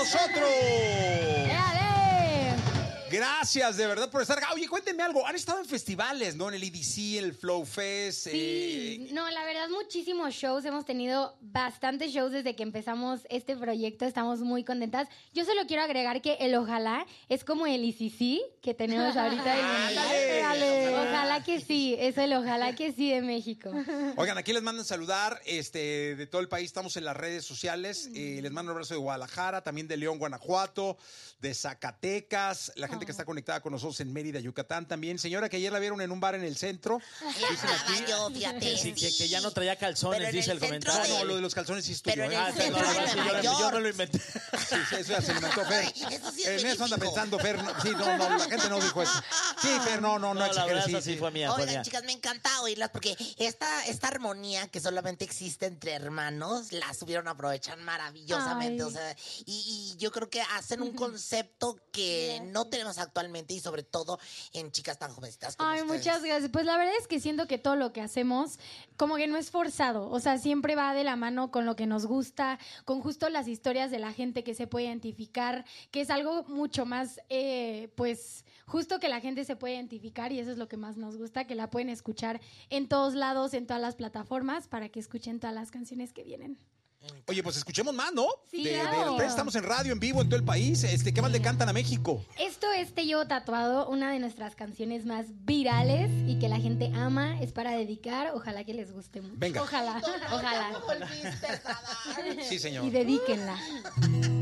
nosotros. ¡Dale! Gracias de verdad por estar acá. Oye, cuéntenme algo. Han estado en festivales, ¿no? En el EDC, en el Flow Fest. Sí, no, la verdad, muchísimos shows. Hemos tenido bastantes shows desde que empezamos este proyecto. Estamos muy contentas. Yo solo quiero agregar que el Ojalá es como el ICC que tenemos ahorita. ¡Ándale! Ojalá que sí, es el Ojalá que sí de México. Oigan, aquí les mandan saludar de todo el país. Estamos en las redes sociales. Les mando un abrazo de Guadalajara, también de León, Guanajuato, de Zacatecas, la gente que está conectada con nosotros en Mérida, Yucatán también. Señora, que ayer la vieron en un bar en el centro. Dicen aquí. Yo, fíjate. Sí, que ya no traía calzones, Pero en dice el centro comentario. No, lo de los calzones sí es tuyo. Pero en el Ah, centro no, de sí, Nueva yo York. me lo inventé. Sí, eso ya se lo inventó Fer. Ay, eso sí es En eso anda México. pensando Fer. Sí, no, la gente no dijo eso. Sí, Fer, no No, la exageres, verdad, sí, esa sí fue mía. Fue Oigan, mía. chicas, me encanta oírlas porque esta armonía que solamente existe entre hermanos la supieron aprovechar maravillosamente. Ay. O sea, y yo creo que hacen un concepto que no tenemos actualmente y sobre todo en chicas tan jovencitas como Ay, ustedes. muchas gracias. Pues la verdad es que siento que todo lo que hacemos como que no es forzado, o sea, siempre va de la mano con lo que nos gusta, con justo las historias de la gente que se puede identificar, que es algo mucho más, pues, justo que la gente se puede identificar y eso es lo que más nos gusta, que la pueden escuchar en todos lados, en todas las plataformas, para que escuchen todas las canciones que vienen. Oye, pues escuchemos más, ¿no? Sí, De claro. repente estamos en radio, en vivo, en todo el país. ¿Qué más le cantan a México? Esto es Te Llevo Tatuado, una de nuestras canciones más virales y que la gente ama, es para dedicar, ojalá que les guste mucho. Venga. Ojalá, ojalá. Volviste a dar. Sí, señor. Y dedíquenla.